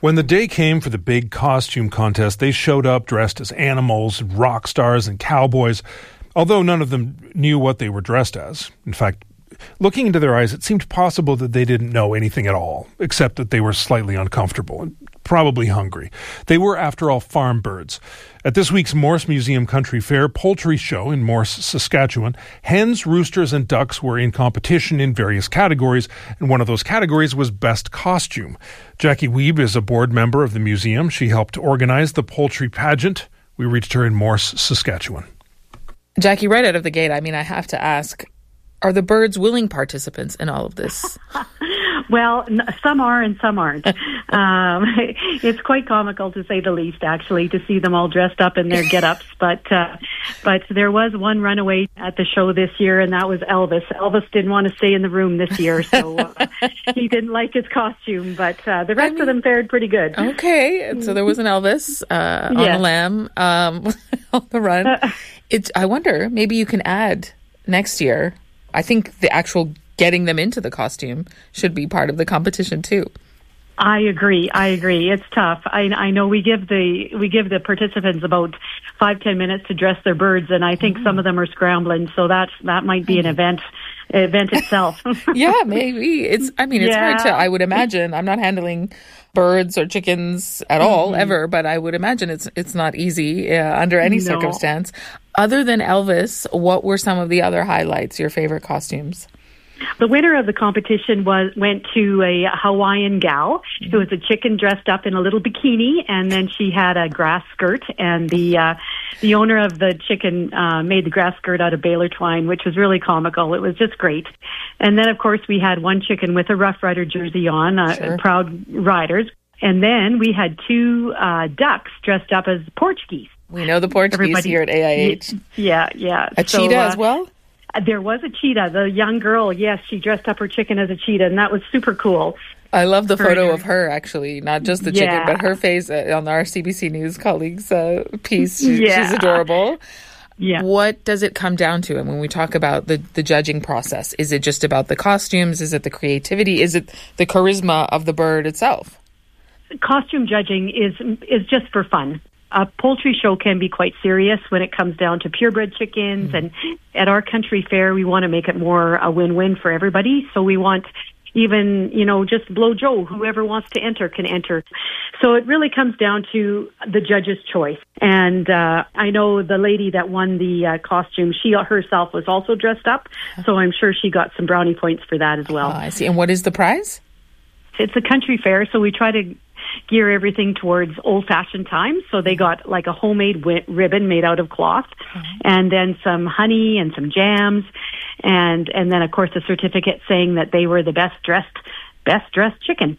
When the day came for the big costume contest, they showed up dressed as animals, rock stars, and cowboys, although none of them knew what they were dressed as. In fact, looking into their eyes, it seemed possible that they didn't know anything at all, except that they were slightly uncomfortable and probably hungry. They were, after all, farm birds. At this week's Morse Museum Country Fair poultry show in Morse, Saskatchewan, hens, roosters, and ducks were in competition in various categories, and one of those categories was Best Costume. Jackie Wiebe is a board member of the museum. She helped organize the poultry pageant. We reached her in Morse, Saskatchewan. Jackie, right out of the gate, I have to ask, are the birds willing participants in all of this? Well, some are and some aren't. It's quite comical, to say the least, actually, to see them all dressed up in their get-ups. But there was one runaway at the show this year, and that was Elvis. Elvis didn't want to stay in the room this year, so he didn't like his costume. But the rest of them fared pretty good. Okay, so there was an Elvis on the lam, on the run. I wonder, maybe you can add next year. I think the actual getting them into the costume should be part of the competition too. I agree. It's tough. I know we give the participants about 5-10 minutes to dress their birds, and I think some of them are scrambling. So that might be an event itself. Yeah, maybe. It's hard to, I would imagine. I'm not handling birds or chickens at all ever, but I would imagine it's not easy under any circumstance. Other than Elvis, what were some of the other highlights, your favorite costumes? The winner of the competition went to a Hawaiian gal. It was a chicken dressed up in a little bikini, and then she had a grass skirt. And the owner of the chicken made the grass skirt out of baler twine, which was really comical. It was just great. And then, of course, we had one chicken with a Rough Rider jersey on, proud riders. And then we had 2 ducks dressed up as Portuguese. We know the Portuguese here at AIH. Yeah. A cheetah as well? There was a cheetah. The young girl, yes, she dressed up her chicken as a cheetah, and that was super cool. I love the photo of her, actually, not just the chicken, but her face on our CBC News colleagues' piece. She's adorable. Yeah. What does it come down to? And when we talk about the judging process, is it just about the costumes? Is it the creativity? Is it the charisma of the bird itself? Costume judging is just for fun. A poultry show can be quite serious when it comes down to purebred chickens. And at our country fair, we want to make it more a win-win for everybody. So we want even, just Blow Joe, whoever wants to enter can enter. So it really comes down to the judge's choice. And I know the lady that won the costume, she herself was also dressed up. So I'm sure she got some brownie points for that as well. Oh, I see. And what is the prize? It's a country fair, so we try to gear everything towards old-fashioned times. So they got like a homemade ribbon made out of cloth, and then some honey and some jams, and then of course a certificate saying that they were the best dressed chicken.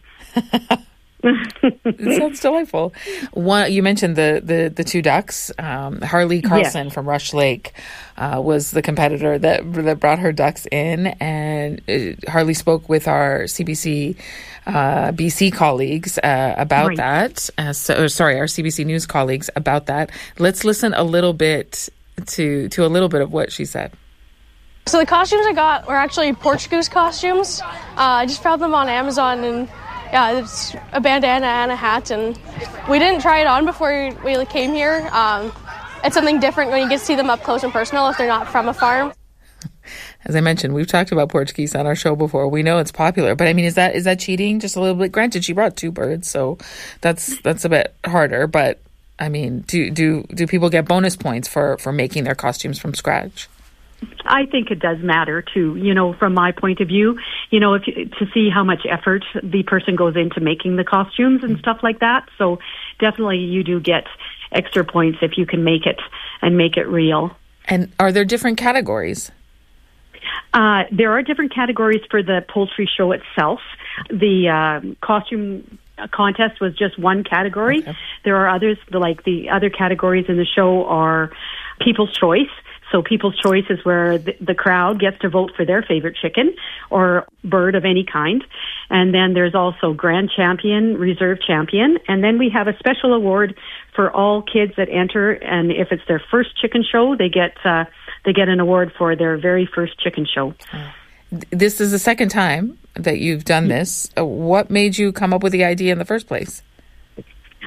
It sounds delightful. You mentioned the 2 ducks. Harley Carlson from Rush Lake was the competitor that brought her ducks in, and Harley spoke with our CBC BC colleagues about that. Our CBC News colleagues about that. Let's listen a little bit to a little bit of what she said. So the costumes I got were actually Portuguese costumes. I just found them on Amazon, and it's a bandana and a hat, and we didn't try it on before we came here. It's something different when you get to see them up close and personal if they're not from a farm. As I mentioned, we've talked about Portuguese on our show before. We know it's popular, but is that cheating just a little bit? Granted, she brought 2 birds, so that's a bit harder. But do people get bonus points for making their costumes from scratch? I think it does matter too, from my point of view, to see how much effort the person goes into making the costumes and stuff like that. So definitely you do get extra points if you can make it and make it real. And are there different categories? There are different categories for the poultry show itself. The costume contest was just one category. Okay. There are others, like the other categories in the show are People's Choice. So People's Choice is where the crowd gets to vote for their favorite chicken or bird of any kind. And then there's also Grand Champion, Reserve Champion. And then we have a special award for all kids that enter. And if it's their first chicken show, they get an award for their very first chicken show. This is the second time that you've done this. What made you come up with the idea in the first place?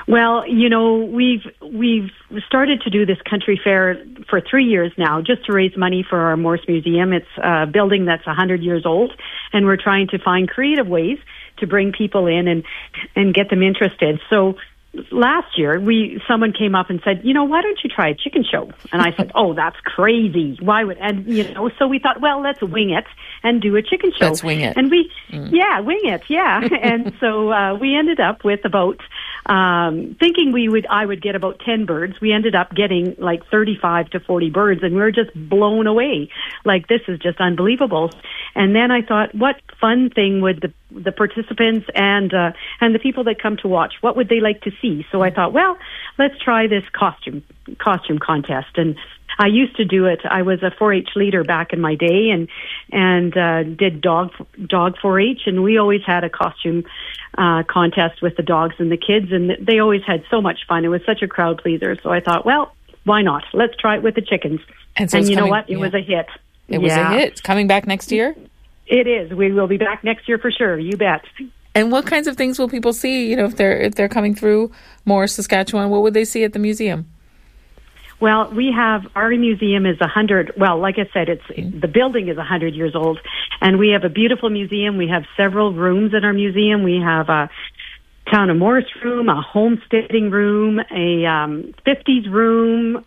Well, we've started to do this country fair for 3 years now, just to raise money for our Morse Museum. It's a building that's 100 years old, and we're trying to find creative ways to bring people in and get them interested. So last year, someone came up and said, why don't you try a chicken show? And I said, oh, that's crazy. Why would, so we thought, well, let's wing it and do a chicken show. Let's wing it. And wing it, yeah. And so we ended up with about, thinking I would get about 10 birds. We ended up getting like 35 to 40 birds, and we were just blown away. Like, this is just unbelievable. And then I thought, what fun thing would the participants and the people that come to watch, what would they like to see? So I thought, well, let's try this costume contest. And I used to do it. I was a 4-H leader back in my day, and did dog 4-H, and we always had a costume contest with the dogs and the kids, and they always had so much fun. It was such a crowd pleaser. So I thought, well, why not? Let's try it with the chickens. And you know what? It was a hit. It was a hit. It's coming back next year? It is. We will be back next year for sure. You bet. And what kinds of things will people see? If they're coming through Morris, Saskatchewan, what would they see at the museum? Well, our museum is 100. Well, like I said, the building is 100 years old, and we have a beautiful museum. We have several rooms in our museum. We have a Town of Morris room, a homesteading room, a 50s room,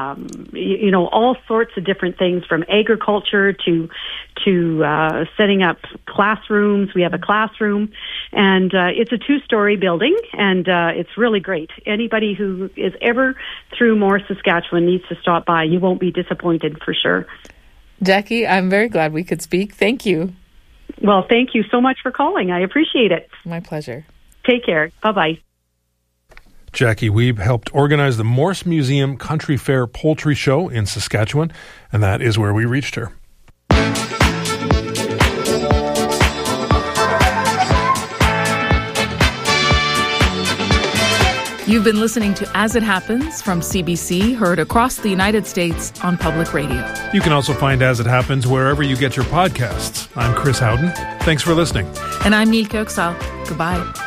all sorts of different things, from agriculture to setting up classrooms. We have a classroom, and it's a 2-story building, and it's really great. Anybody who is ever through Morris, Saskatchewan needs to stop by. You won't be disappointed, for sure. Jackie, I'm very glad we could speak. Thank you. Well, thank you so much for calling. I appreciate it. My pleasure. Take care. Bye-bye. Jackie Wiebe helped organize the Morse Museum Country Fair Poultry Show in Saskatchewan, and that is where we reached her. You've been listening to As It Happens from CBC, heard across the United States on public radio. You can also find As It Happens wherever you get your podcasts. I'm Chris Howden. Thanks for listening. And I'm Neil Kirksall. Goodbye.